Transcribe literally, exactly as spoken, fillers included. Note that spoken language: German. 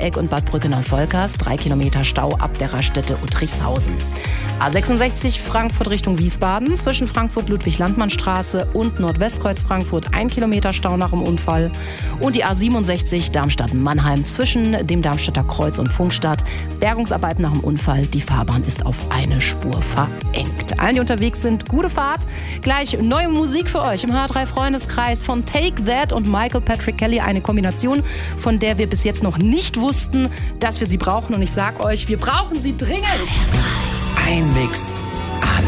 Dreieck und Bad Brückenau-Volkers. Drei Kilometer Stau ab der Raststätte Uttrichshausen. A sechsundsechzig Frankfurt Richtung Wiesbaden. Zwischen Frankfurt-Ludwig-Landmann-Straße und Nordwestkreuz Frankfurt ein Kilometer Stau nach dem Unfall. Und die A siebenundsechzig Darmstadt-Mannheim zwischen dem Darmstädter Kreuz und Funkstadt. Bergungsarbeiten nach dem Unfall. Die Fahrbahn ist auf eine Spur verengt. Allen, die unterwegs sind, gute Fahrt. Gleich neue Musik für euch im H drei Freundeskreis von Take That und Michael Patrick Kelly. Eine Kombination, von der wir bis jetzt noch nicht wussten, dass wir sie brauchen. Und ich sag euch, wir brauchen sie dringend. Ein Mix.